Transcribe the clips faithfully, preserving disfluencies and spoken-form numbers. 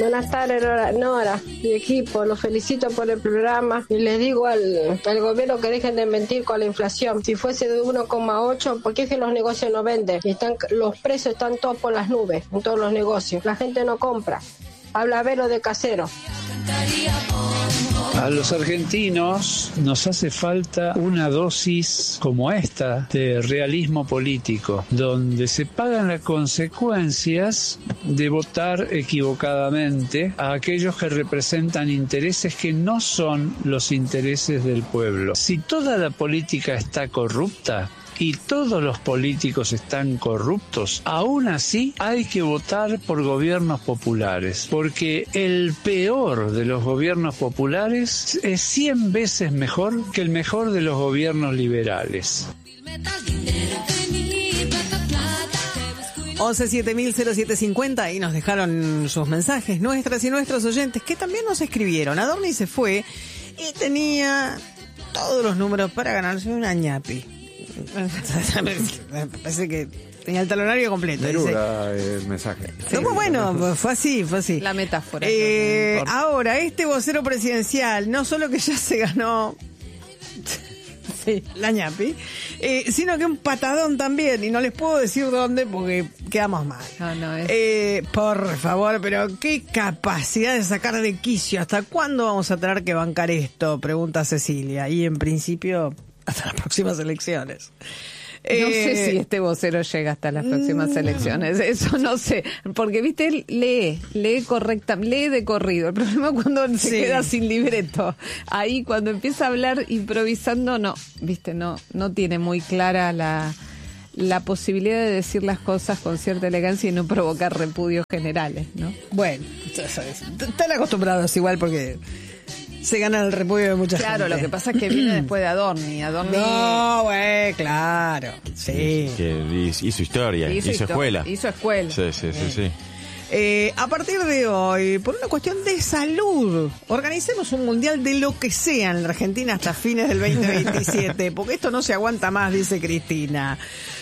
Buenas tardes, Nora, Nora, mi equipo, los felicito por el programa y les digo al, al gobierno que dejen de mentir con la inflación. Si fuese de uno coma ocho, ¿por qué es que los negocios no venden? Y están, los precios están todos por las nubes en todos los negocios. La gente no compra. Habla Vero de Casero. A los argentinos nos hace falta una dosis como esta de realismo político, donde se pagan las consecuencias de votar equivocadamente a aquellos que representan intereses que no son los intereses del pueblo. Si toda la política está corrupta, y todos los políticos están corruptos, aún así hay que votar por gobiernos populares, porque el peor de los gobiernos populares es cien veces mejor que el mejor de los gobiernos liberales. once siete mil cero siete cincuenta y nos dejaron sus mensajes, nuestras y nuestros oyentes, que también nos escribieron. Adorni se fue y tenía todos los números para ganarse una ñapi. Me parece que tenía el talonario completo. Neruda el mensaje. Sí, no, bueno, fue así, fue así. La metáfora. Eh, no ahora, este vocero presidencial, no solo que ya se ganó sí, la ñapi, eh, sino que un patadón también, y no les puedo decir dónde porque quedamos mal. No, no, es... eh, por favor, pero qué capacidad de sacar de quicio. ¿Hasta cuándo vamos a tener que bancar esto? Pregunta Cecilia. Y en principio, hasta las próximas elecciones. No eh, sé si este vocero llega hasta las próximas elecciones, eso no sé, porque viste, él lee, lee correcta, lee de corrido. El problema es cuando se sí. queda sin libreto. Ahí cuando empieza a hablar improvisando, no, viste, no, no tiene muy clara la, la posibilidad de decir las cosas con cierta elegancia y no provocar repudios generales, ¿no? Bueno, están acostumbrados igual porque se gana el repudio de mucha claro, gente. Claro, lo que pasa es que viene después de Adorni. Adorni... No, güey, claro. Sí. Que hizo historia, hizo, hizo histo- escuela. Hizo escuela. Sí, sí, sí, sí. Eh, a partir de hoy, por una cuestión de salud, organicemos un mundial de lo que sea en la Argentina hasta fines del veinte veintisiete, porque esto no se aguanta más, dice Cristina.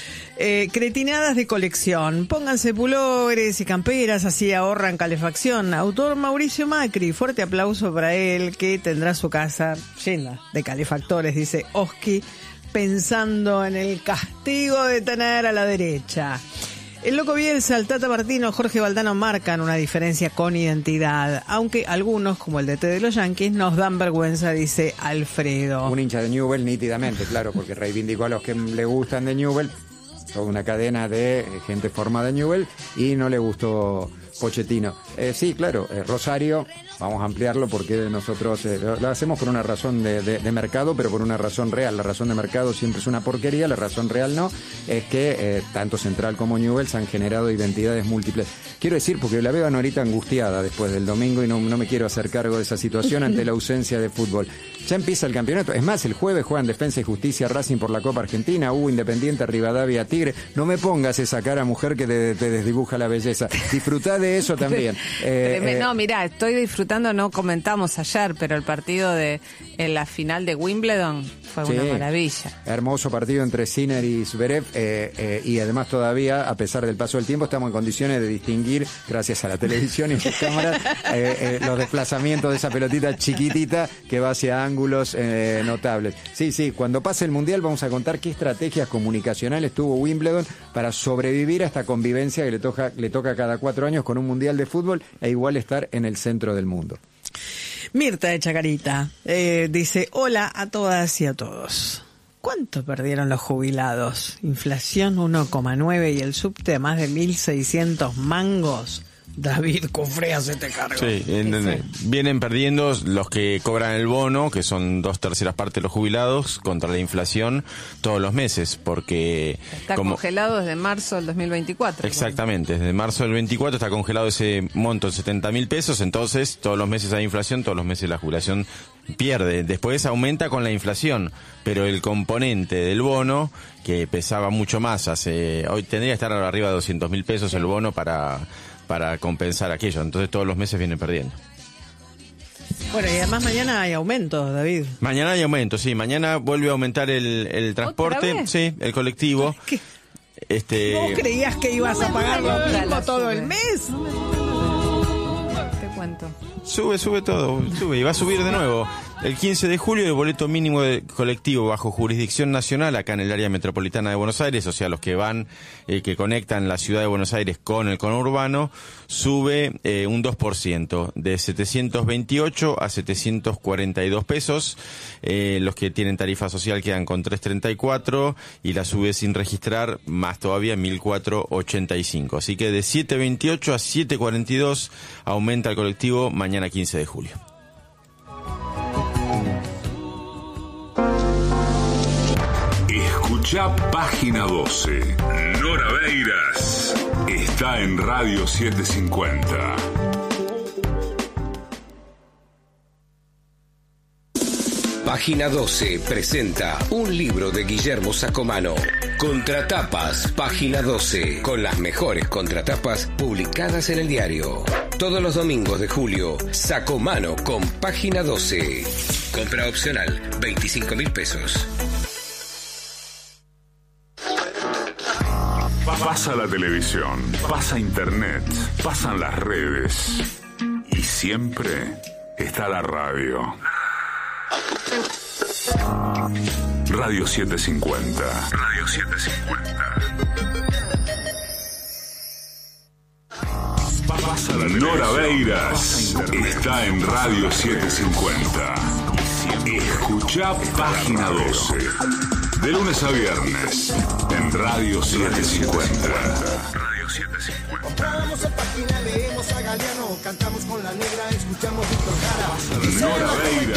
Eh, cretinadas de colección. Pónganse pulóveres y camperas, así ahorran calefacción. Autor Mauricio Macri, fuerte aplauso para él, que tendrá su casa llena de calefactores, dice Oski, pensando en el castigo de tener a la derecha. El Loco Bielsa, el Tata Martino, Jorge Valdano marcan una diferencia con identidad, aunque algunos, como el D T de los Yankees, nos dan vergüenza, dice Alfredo. Un hincha de Newell nítidamente, claro, porque reivindicó a los que le gustan de Newell, toda una cadena de gente formada de Newell, y no le gustó Pochettino. Eh, sí, claro, eh, Rosario, vamos a ampliarlo porque nosotros eh, lo, lo hacemos por una razón de, de, de mercado, pero por una razón real. La razón de mercado siempre es una porquería, la razón real no, es que eh, tanto Central como Newell's han generado identidades múltiples. Quiero decir, porque la veo a Norita angustiada después del domingo y no, no me quiero hacer cargo de esa situación ante la ausencia de fútbol. Ya empieza el campeonato. Es más, el jueves juegan Defensa y Justicia Racing por la Copa Argentina, hubo Independiente, Rivadavia, Tigre. No me pongas esa cara, mujer, que te, te desdibuja la belleza. Disfrutá de eso también. Eh, eh, no, mirá, estoy disfrutando, no comentamos ayer, pero el partido de en la final de Wimbledon fue sí, una maravilla. Hermoso partido entre Sinner y Zverev, eh, eh, y además todavía, a pesar del paso del tiempo, estamos en condiciones de distinguir, gracias a la televisión y las cámaras, eh, eh, los desplazamientos de esa pelotita chiquitita que va hacia ángulos eh, notables. Sí, sí, cuando pase el Mundial vamos a contar qué estrategias comunicacionales tuvo Wimbledon para sobrevivir a esta convivencia que le toca, le toca cada cuatro años con un Mundial de fútbol e igual estar en el centro del mundo. Mirta de Chacarita eh, dice, hola a todas y a todos. ¿Cuánto perdieron los jubilados? Inflación uno coma nueve y el subte a más de mil seiscientos mangos. David Cufrea se te cargo. Sí, en, en, vienen perdiendo los que cobran el bono, que son dos terceras partes de los jubilados, contra la inflación todos los meses, porque... Está como, congelado desde marzo del dos mil veinticuatro. Exactamente, desde marzo del veinticuatro está congelado ese monto en setenta mil pesos, entonces todos los meses hay inflación, todos los meses la jubilación pierde. Después aumenta con la inflación, pero el componente del bono, que pesaba mucho más, hace hoy tendría que estar arriba de doscientos mil pesos el bono para... para compensar aquello, entonces todos los meses vienen perdiendo. Bueno, y además mañana hay aumentos, David. Mañana hay aumentos, sí, mañana vuelve a aumentar el, el transporte, sí, el colectivo. ¿Qué? Este... ¿Vos creías que ibas a pagar lo mismo todo el mes? ciento. Sube, sube todo, sube y va a subir de nuevo. El quince de julio el boleto mínimo de colectivo bajo jurisdicción nacional acá en el área metropolitana de Buenos Aires, o sea, los que van, eh, que conectan la ciudad de Buenos Aires con el conurbano, sube eh, un dos por ciento, de setecientos veintiocho a setecientos cuarenta y dos pesos. Eh, los que tienen tarifa social quedan con trescientos treinta y cuatro y la sube sin registrar más todavía mil cuatrocientos ochenta y cinco. Así que de setecientos veintiocho a setecientos cuarenta y dos aumenta el colectivo mañana quince de julio. Escucha Página doce. Nora Beiras está en Radio setecientos cincuenta. Página doce presenta un libro de Guillermo Sacomano. Contratapas, Página doce, con las mejores contratapas publicadas en el diario. Todos los domingos de julio, Sacomano con Página doce. Compra opcional, veinticinco mil pesos. Pasa la televisión, pasa internet, pasan las redes y siempre está la radio. Radio setecientos cincuenta. Radio setecientos cincuenta. Pasa la Nora Beiras está en Radio setecientos cincuenta. Escucha Página doce. De lunes a viernes en Radio setecientos cincuenta. Radio setecientos cincuenta. Compramos a página, leemos a Galeano, cantamos con la negra, escuchamos Víctor Jara. Nora Beiras.